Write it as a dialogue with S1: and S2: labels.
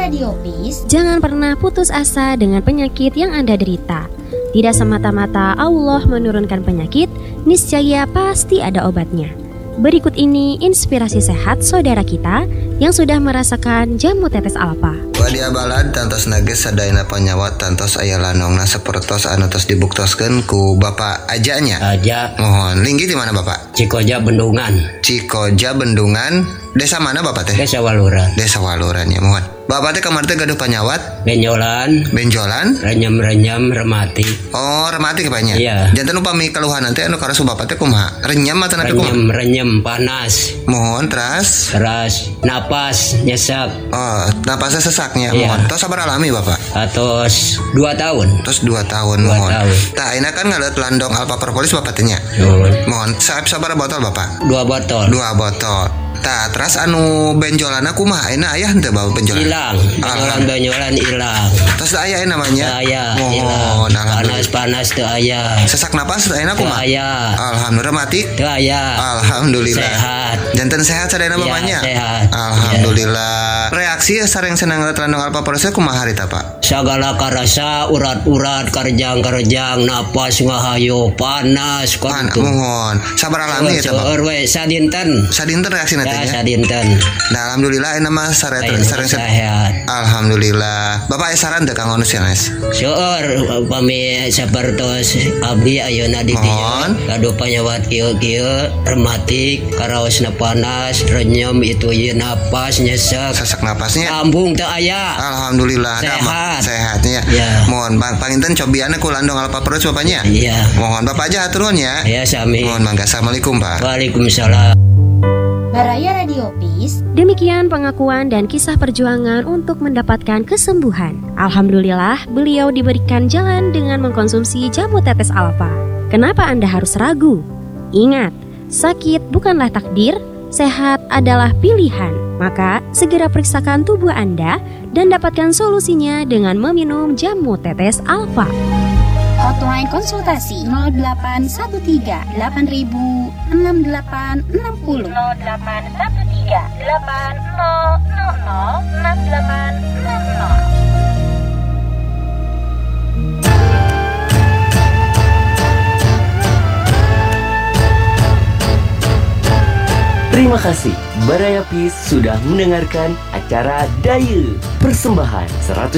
S1: Radio Peace.
S2: Jangan pernah putus asa dengan penyakit yang Anda derita. Tidak semata-mata Allah menurunkan penyakit, niscaya pasti ada obatnya. Berikut ini inspirasi sehat saudara kita yang sudah merasakan jamu tetes alfa.
S3: Wadia balad tantos nages sadayana panyawat tantos aya lanongna sapertos anu tos dibuktoskeun ku Bapak Ajanya.
S4: Aja.
S3: Mohon linggi di mana Bapak?
S4: Cikoja Bendungan.
S3: Cikoja Bendungan. Desa mana Bapak teh?
S4: Desa Waluran.
S3: Desa Waluran ya, mohon. Bapak teh kamar teh gaduh panyawat?
S4: Benjolan.
S3: Benjolan?
S4: Renyam-renyam remati.
S3: Oh, remati kepanya.
S4: Iya.
S3: Janten upami keluhan nanti anu karasu Bapak teh kumaha? Renyam atau napi kumaha?
S4: Renyam panas.
S3: Mohon teras.
S4: Keras. Napas nyesak.
S3: Oh, napasnya sesaknya.
S4: Iya.
S3: Mohon. Tos sabar alami Bapak.
S4: Atos 2 tahun.
S3: Terus 2 tahun
S4: 2
S3: mohon.
S4: tahun.
S3: Tah ayeuna kan ngaleut landong alfa propolis Bapak teh nya. Mohon sabar botol Bapak.
S4: 2 botol.
S3: 2 botol. Tah, terus anu benjolanna kumaha? Ayeuna aya henteu bawa benjolan?
S4: Hilang. Benjolan hilang.
S3: Terus aya namanya?
S4: Aya.
S3: Mohon, alhamdulillah.
S4: Panas teu aya.
S3: Sesak napas ayeuna kumaha?
S4: Aya.
S3: Alhamdulillah mati.
S4: Teu aya.
S3: Alhamdulillah.
S4: Sehat.
S3: Janten sehat sadayana mamanya?
S4: Sehat.
S3: Alhamdulillah. Reaksi sareng senang ngeliat landong alfa propolis kumaha harita Pak?
S4: Sagala karasa urat-urat karjang-karjang napas ngahayu panas
S3: Pan, mohon. Sabar alami ya Pak.
S4: Seueur we sadinten.
S3: Sadinten reaksi nantinya?
S4: Ya sadinten.
S3: Nah, alhamdulillah ini mah sareng
S4: sehat.
S3: Alhamdulillah. Bapak saran teu kang onus ya, Nes?
S4: Seueur upami sapertos abdi ayeuna di dieu kadu panyawat kieu rematik, karaosna panas, renyem itu ieu napas nyesek.
S3: Sesak napasnya.
S4: Lambung teu aya.
S3: Alhamdulillah sehatnya.
S4: Ya.
S3: Mohon panginten cobianna ku landong alfa propolis Bapaknya.
S4: Iya.
S3: Mohon Bapak aja atur nuhun ya.
S4: Ya sami.
S3: Mohon mangga. Assalamualaikum Pak.
S4: Waalaikumsalam.
S1: Baraya Radio Peace.
S2: Demikian pengakuan dan kisah perjuangan untuk mendapatkan kesembuhan. Alhamdulillah, beliau diberikan jalan dengan mengkonsumsi jamu tetes alfa. Kenapa Anda harus ragu? Ingat, sakit bukanlah takdir, sehat adalah pilihan. Maka, segera periksakan tubuh Anda dan dapatkan solusinya dengan meminum jamu tetes alfa.
S1: Hotline konsultasi 0813 8000 6860 0813 8000 6860.
S5: Terima kasih Baraya Peace sudah mendengarkan acara Dayu Persembahan 100